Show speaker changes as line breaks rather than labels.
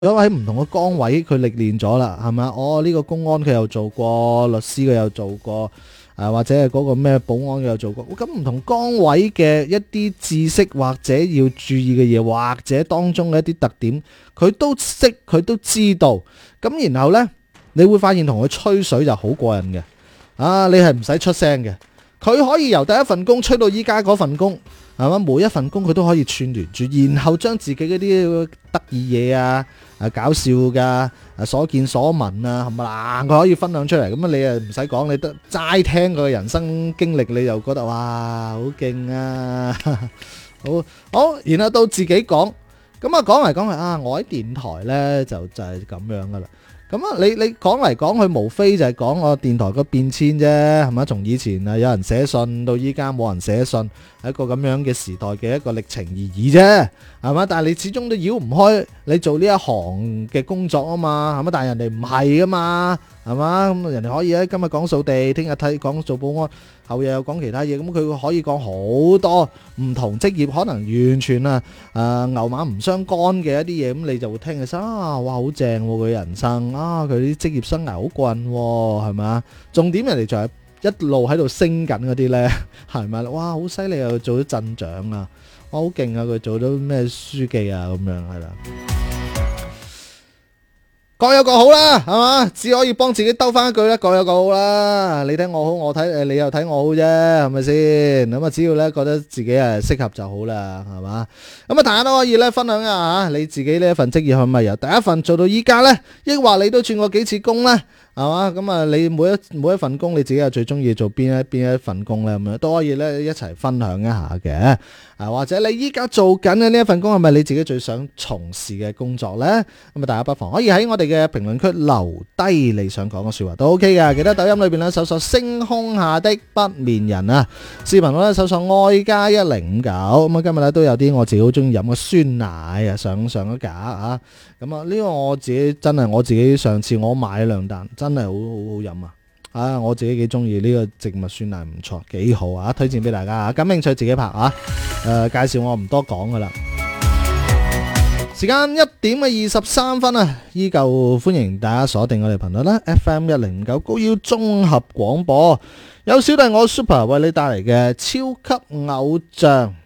喺唔同嘅崗位佢歷練咗啦，係咪？呢個公安佢又做過，律師佢又做過，或者係嗰個咩保安佢又做過。咁唔同崗位嘅一啲知識或者要注意嘅嘢，或者當中嘅一啲特點，佢都識，佢都知道。咁然後呢，你會發現同佢吹水就好過癮嘅。你係唔使出聲嘅，佢可以由第一份工吹到依家嗰份工，係嘛？每一份工佢都可以串聯住，然後將自己嗰啲得意嘢搞笑噶，所見所聞啊，係咪啦？佢可以分享出嚟，咁你啊唔使講，你得齋聽佢嘅人生經歷，你就覺得哇好勁啊，好，然後到自己講，咁啊講嚟講去我喺電台呢就係咁樣噶啦。咁你講嚟講去，無非就係講我電台個變遷啫，係咪？從以前有人寫信到依家冇人寫信，係一個咁樣嘅時代嘅一個歷程而已啫，係嘛？但係你始終都繞唔開你做呢一行嘅工作啊嘛，係嘛？但係人哋唔係噶嘛，係嘛？咁人哋可以今日講掃地，聽日講做保安，後日又講其他嘢，咁佢可以講好多唔同職業，可能完全牛馬唔相干嘅一啲嘢，咁你就會聽起身哇好正佢人生佢啲職業生涯好過癮係咪？重點人哋就係一路喺度升緊嗰啲呢，係咪？哇好犀利又做咗鎮長啊，哇好勁啊，佢做咗咩書記啊咁樣係啦。各有各好啦，係嘛？只可以幫自己兜翻一句啦，各有各好啦。你睇我好，我睇你又睇我好啫，係咪先？咁只要咧覺得自己係適合就好啦，係嘛？咁大家都可以咧分享一下你自己呢一份職業係咪由第一份做到依家呢？抑或你都轉過幾次工呢？係嘛？咁你每一份工你自己又最中意做邊一份工呢？咁樣都可以咧一齊分享一下嘅。或者你依家做緊嘅呢一份工係咪你自己最想從事嘅工作呢？咁大家不妨可以喺我哋嘅評論區留低你想講嘅說話都 OK 嘅。記得抖音裏邊咧搜索星空下的不眠人視頻咧搜索愛家1059。咁今日咧都有啲我自己好中意飲嘅酸奶上咗架咁呢個我自己上次我買兩啖真係好飲我自己幾中意呢個植物酸奶，唔錯，幾好推薦俾大家感興趣自己拍介紹我唔多講噶啦。時間1點23分依舊歡迎大家鎖定我哋頻率啦 FM 1059高腰綜合廣播，有小弟我 Super 為你帶嚟嘅超級偶像。